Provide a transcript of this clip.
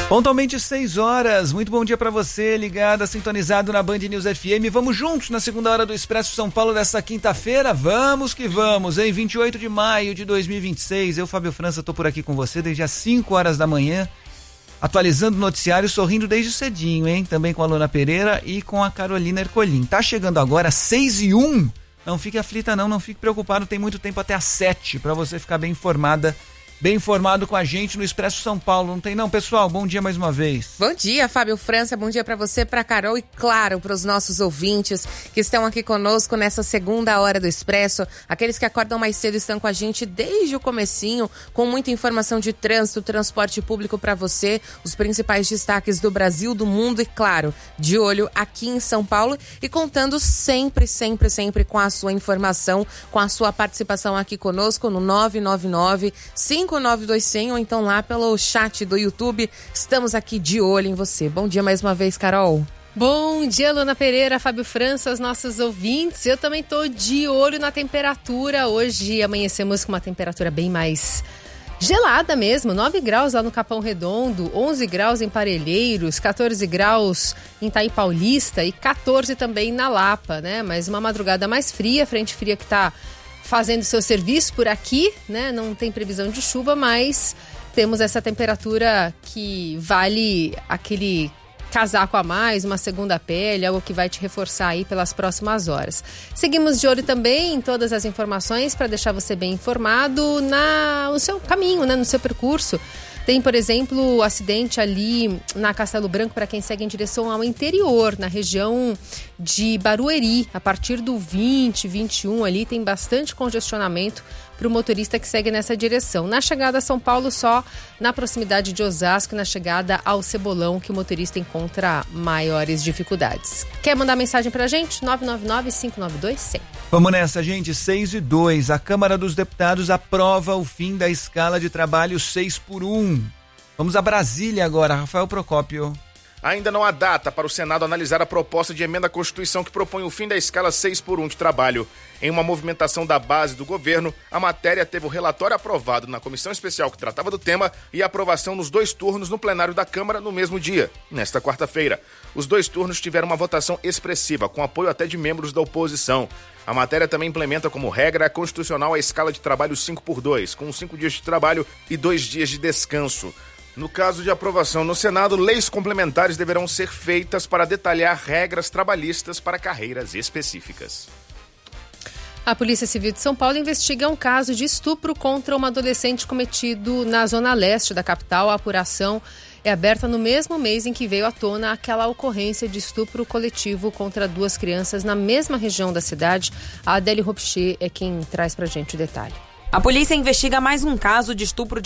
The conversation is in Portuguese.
Pontualmente 6 horas, muito bom dia para você, ligado, sintonizado na Band News FM. Vamos juntos na segunda hora do Expresso São Paulo desta quinta-feira? Vamos que vamos, em 28 de maio de 2026. Eu, Fábio França, tô por aqui com você desde as 5 horas da manhã, atualizando o noticiário, sorrindo desde cedinho, hein? Também com a Luna Pereira e com a Carolina Ercolim. Tá chegando agora 6:01. Não fique aflita não fique preocupado, tem muito tempo até às 7 para você ficar bem informada. Bem informado com a gente no Expresso São Paulo, não tem não, pessoal? Bom dia mais uma vez. Bom dia, Fábio França, bom dia para você, para Carol e, claro, para os nossos ouvintes que estão aqui conosco nessa segunda hora do Expresso, aqueles que acordam mais cedo estão com a gente desde o comecinho, com muita informação de trânsito, transporte público para você, os principais destaques do Brasil, do mundo e, claro, de olho aqui em São Paulo e contando sempre com a sua informação, com a sua participação aqui conosco no 999-59200 ou então lá pelo chat do YouTube. Estamos aqui de olho em você. Bom dia mais uma vez, Carol. Bom dia, Luna Pereira, Fábio França, os nossos ouvintes. Eu também tô de olho na temperatura. Hoje amanhecemos com uma temperatura bem mais gelada mesmo, 9 graus lá no Capão Redondo, 11 graus em Parelheiros, 14 graus em Itaim Paulista e 14 também na Lapa, né? Mas uma madrugada mais fria, frente fria que tá fazendo seu serviço por aqui, né? Não tem previsão de chuva, mas temos essa temperatura que vale aquele casaco a mais, uma segunda pele, algo que vai te reforçar aí pelas próximas horas. Seguimos de olho também em todas as informações para deixar você bem informado no seu caminho, né? No seu percurso. Tem, por exemplo, o acidente ali na Castelo Branco para quem segue em direção ao interior, na região de Barueri. A partir do 20, 21 ali tem bastante congestionamento para o motorista que segue nessa direção. Na chegada a São Paulo, só na proximidade de Osasco, na chegada ao Cebolão, que o motorista encontra maiores dificuldades. Quer mandar mensagem para a gente? 999-592-100. Vamos nessa, gente. 6:02. A Câmara dos Deputados aprova o fim da escala de trabalho 6x1. Vamos a Brasília agora, Rafael Procópio. Ainda não há data para o Senado analisar a proposta de emenda à Constituição que propõe o fim da escala 6x1 de trabalho. Em uma movimentação da base do governo, a matéria teve o relatório aprovado na comissão especial que tratava do tema e a aprovação nos 2 turnos no plenário da Câmara no mesmo dia, nesta quarta-feira. Os 2 turnos tiveram uma votação expressiva, com apoio até de membros da oposição. A matéria também implementa como regra constitucional a escala de trabalho 5x2, com 5 dias de trabalho e 2 dias de descanso. No caso de aprovação no Senado, leis complementares deverão ser feitas para detalhar regras trabalhistas para carreiras específicas. A Polícia Civil de São Paulo investiga um caso de estupro contra uma adolescente cometido na zona leste da capital. A apuração é aberta no mesmo mês em que veio à tona aquela ocorrência de estupro coletivo contra 2 crianças na mesma região da cidade. A Adélia Ropcher é quem traz pra gente o detalhe. A polícia investiga mais um caso de estupro de